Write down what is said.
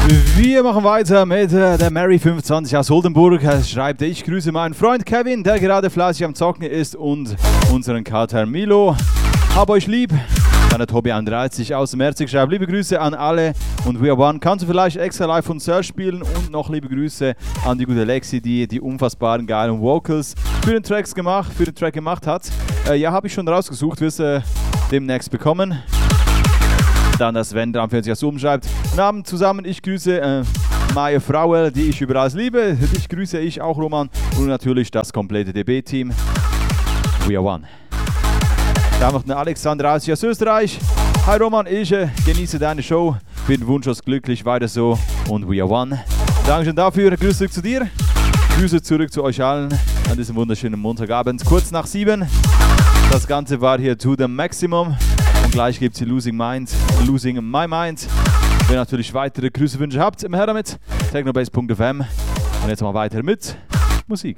Wir machen weiter mit der Mary25 aus Oldenburg. Schreibt, ich grüße meinen Freund Kevin, der gerade fleißig am Zocken ist, und unseren Kater Milo. Hab euch lieb. Dann der Tobi 31 aus Merzig schreibt, liebe Grüße an alle und We Are One. Kannst du vielleicht extra live von Search spielen? Und noch liebe Grüße an die gute Lexi, die unfassbaren geilen Vocals für den Track gemacht hat. Ja, habe ich schon rausgesucht, wirst du demnächst bekommen. Dann das Sven 43 aus oben schreibt, guten Abend zusammen, ich grüße meine Frau, die ich überall liebe. Dich grüße ich auch, Roman, und natürlich das komplette DB-Team. We Are One. Da noch eine Alexander aus Österreich. Hi Roman, ich genieße deine Show, bin wunschlos glücklich, weiter so und We Are One. Dankeschön dafür, Grüße zurück zu dir, Grüße zurück zu euch allen an diesem wunderschönen Montagabend, kurz nach 7. Das Ganze war hier to the maximum und gleich gibt es hier Losing My Mind. Wenn ihr natürlich weitere Grüßewünsche habt, immer her damit, technobase.fm und jetzt mal weiter mit Musik.